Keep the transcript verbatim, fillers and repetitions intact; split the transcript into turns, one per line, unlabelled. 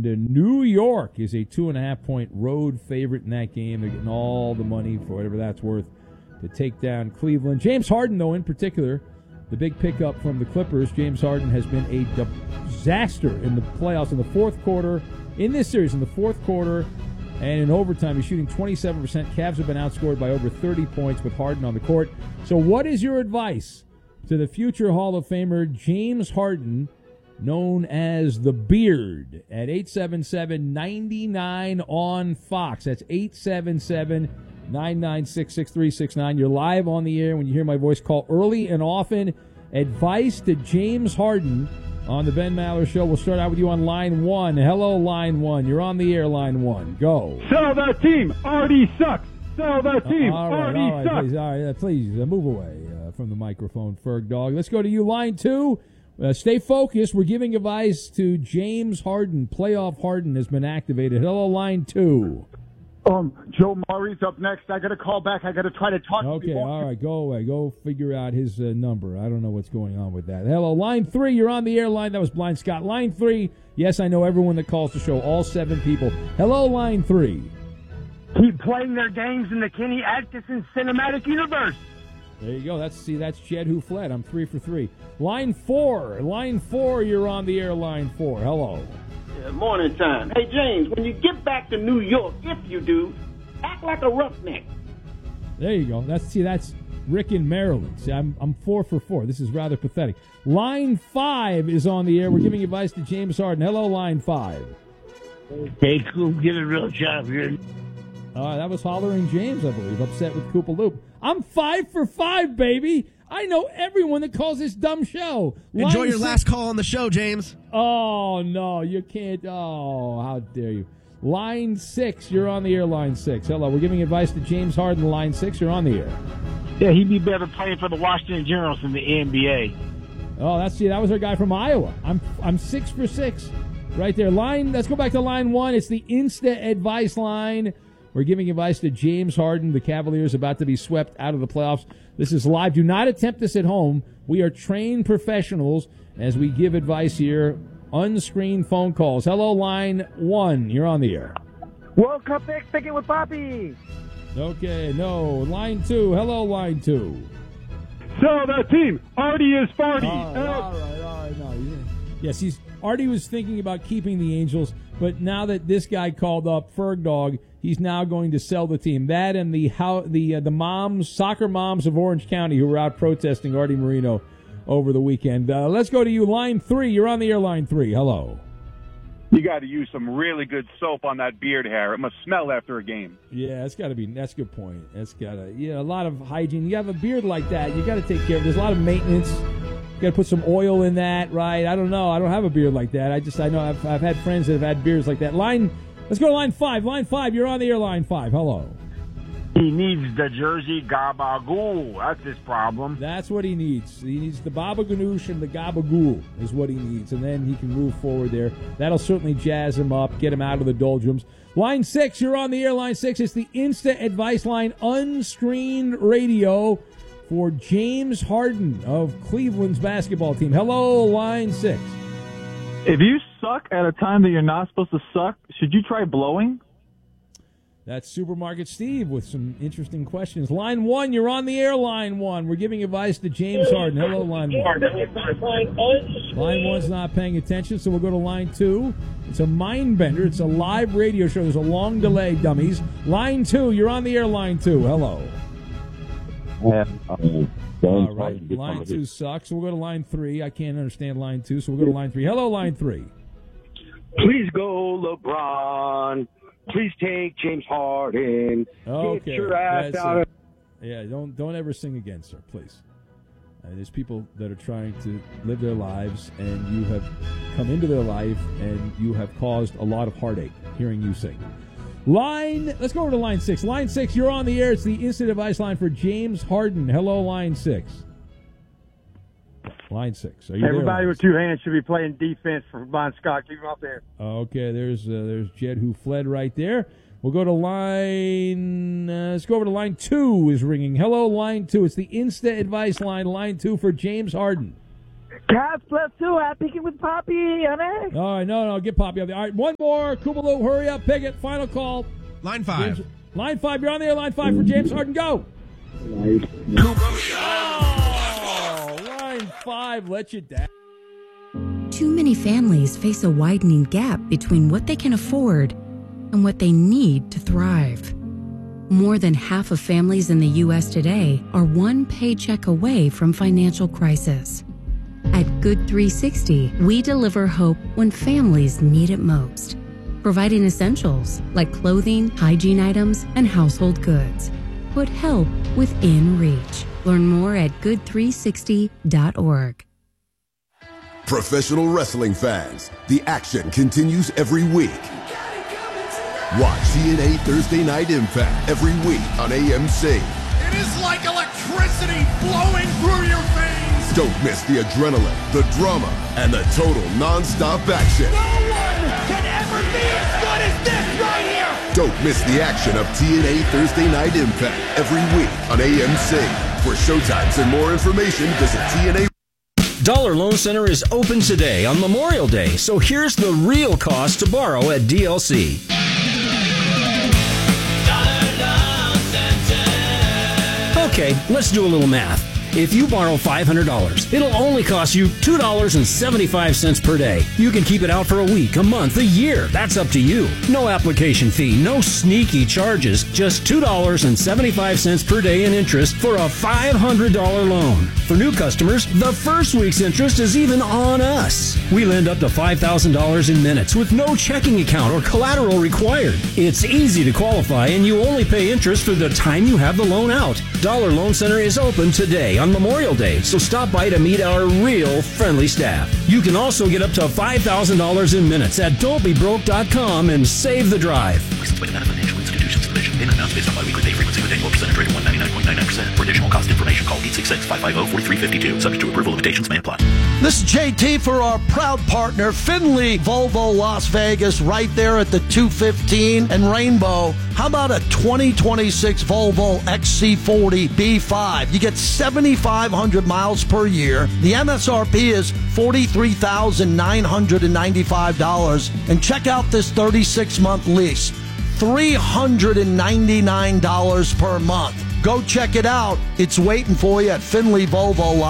And uh, New York is a two-and-a-half-point road favorite in that game. They're getting all the money for whatever that's worth to take down Cleveland. James Harden, though, in particular, the big pickup from the Clippers. James Harden has been a disaster in the playoffs in the fourth quarter, in this series, in the fourth quarter, and in overtime. He's shooting twenty-seven percent. Cavs have been outscored by over thirty points with Harden on the court. So what is your advice to the future Hall of Famer James Harden, known as the Beard, at eight seven seven, nine nine on Fox? That's eight seven seven, nine nine six, six three six nine. You're live on the air when you hear my voice. Call early and often. Advice to James Harden on the Ben Maller Show. We'll start out with you on line one. Hello, line one. You're on the air, line one. Go.
Sell that team. Artie sucks. Sell that team.
Uh, all right,
Artie
all right,
sucks.
Please, all right, uh, please uh, move away uh, from the microphone, Ferg Dog. Let's go to you, line two. Uh, stay focused. We're giving advice to James Harden. Playoff Harden has been activated. Hello, line two.
Um, Joe Murray's up next. I got to call back. I got to try to talk
Okay,
to you.
all right, go away. Go figure out his uh, number. I don't know what's going on with that. Hello, line three. You're on the air line. That was Blind Scott. Line three. Yes, I know everyone that calls the show, all seven people. Hello, line three.
Keep playing their games in the Kenny Atkinson cinematic universe.
There you go. That's see, that's Jed Who Fled. I'm three for three. Line four. Line four, you're on the air, line four. Hello.
Yeah, morning time. Hey, James, when you get back to New York, if you do, act like a roughneck.
There you go. That's see, that's Rick in Maryland. See, I'm I'm four for four. This is rather pathetic. Line five is on the air. We're giving advice to James Harden. Hello, line five.
Hey, Coop, give it a real job here.
Uh, that was Hollering James, I believe, upset with Koopa Loop. I'm five for five, baby. I know everyone that calls this dumb show. Line
Enjoy your
six.
last call on the show, James.
Oh, no, you can't. Oh, how dare you. Line six, you're on the air, line six. Hello, we're giving advice to James Harden, line six, you're on the air.
Yeah, he'd be better playing for the Washington Generals in the N B A.
Oh, that's see, that was our guy from Iowa. I'm I'm six for six right there. Line, let's go back to line one. It's the Insta advice line. We're giving advice to James Harden. The Cavaliers about to be swept out of the playoffs. This is live. Do not attempt this at home. We are trained professionals as we give advice here. Unscreened phone calls. Hello, line one. You're on the air.
World Cup pick, pick it with Poppy.
Okay, no. Line two. Hello, line two.
Sell that team. Artie is farty.
All right, all right, all right. No, you- yes, he's Artie was thinking about keeping the Angels, but now that this guy called up, Ferg Dog, he's now going to sell the team. That and the how the uh, the moms, soccer moms of Orange County who were out protesting Artie Moreno over the weekend. Uh, let's go to you, line three. You're on the air, line three. Hello.
You got to use some really good soap on that beard hair. It must smell after a game.
Yeah, that's got to be. That's a good point. That's got to. Yeah, a lot of hygiene. You have a beard like that, you got to take care of. There's a lot of maintenance. You got to put some oil in that, right? I don't know. I don't have a beard like that. I just I know I've I've had friends that have had beards like that. Line. Let's go to line five. Line five. You're on the air. Line five. Hello.
He needs the jersey gabagool. That's his problem.
That's what he needs. He needs the Baba Ganoush and the Gabagool is what he needs, and then he can move forward there. That'll certainly jazz him up, get him out of the doldrums. Line six, you're on the air. Line six, it's the Insta Advice Line unscreened radio for James Harden of Cleveland's basketball team. Hello, line six.
If you suck at a time that you're not supposed to suck, should you try blowing?
That's Supermarket Steve with some interesting questions. Line one, you're on the air, line one. We're giving advice to James Harden. Hello, line one. Line one's not paying attention, so we'll go to line two. It's a mind bender. It's a live radio show. There's a long delay, dummies. Line two, you're on the air, line two. Hello. All right, line two sucks. So we'll go to line three. I can't understand line two, so we'll go to line three. Hello, line three.
Please go, LeBron. Please take James Harden.
Okay.
Get your ass
That's
out
it.
of
Yeah, don't don't ever sing again, sir, please. Uh, there's people that are trying to live their lives, and you have come into their life, and you have caused a lot of heartache hearing you sing. Line, let's go over to line six. Line six, you're on the air. It's the instant advice line for James Harden. Hello, line six. Line six. Are you
Everybody
there,
with two hands should be playing defense for Von Scott. Keep him up there.
Okay, there's uh, there's Jed Who Fled right there. We'll go to line, uh, let's go over to line two is ringing. Hello, line two. It's the Insta Advice line, line two for James Harden.
Cats plus two. I'm picking with Poppy on it.
All right, no, no, get Poppy up there. All right, one more. Kubaloo, hurry up, pick it. Final call.
Line five.
James, line five, you're on the air. Line five for James Harden. Go. Oh, line five, let you down.
Too many families face a widening gap between what they can afford and what they need to thrive. More than half of families in the U S today are one paycheck away from financial crisis. At Good three sixty, we deliver hope when families need it most, providing essentials like clothing, hygiene items, and household goods. Put help within reach. Learn more at good three sixty dot org.
Professional wrestling fans, the action continues every week. Watch T N A Thursday Night Impact every week on A M C.
It is like electricity flowing through your veins.
Don't miss the adrenaline, the drama, and the total non-stop action.
No one can ever be as good as this right here.
Don't miss the action of T N A Thursday Night Impact every week on A M C. For showtimes and more information, visit T N A.
Dollar Loan Center is open today on Memorial Day, so here's the real cost to borrow at D L C. Okay, let's do a little math. If you borrow five hundred dollars, it'll only cost you two dollars and seventy-five cents per day. You can keep it out for a week, a month, a year. That's up to you. No application fee, no sneaky charges, just two dollars and seventy-five cents per day in interest for a five hundred dollars loan. For new customers, the first week's interest is even on us. We lend up to five thousand dollars in minutes with no checking account or collateral required. It's easy to qualify, and you only pay interest for the time you have the loan out. Dollar Loan Center is open today on Memorial Day, so stop by to meet our real friendly staff. You can also get up to five thousand dollars in minutes at don't be broke dot com and save the drive.
Licensed by the Nevada Financial Institutions Commission. Payment amounts based on biweekly pay frequency with annual percentage rate of one hundred ninety-nine point nine nine percent. For additional cost information, call eight six six, five five zero, four three five two. Subject to approval, limitations may apply.
This is J T for our proud partner, Finley Volvo Las Vegas, right there at the two fifteen and Rainbow. How about a twenty twenty-six Volvo X C forty B five? You get seventy-five hundred miles per year. The M S R P is forty-three thousand nine hundred ninety-five dollars. And check out this thirty-six month lease, three hundred ninety-nine dollars per month. Go check it out. It's waiting for you at Finley Volvo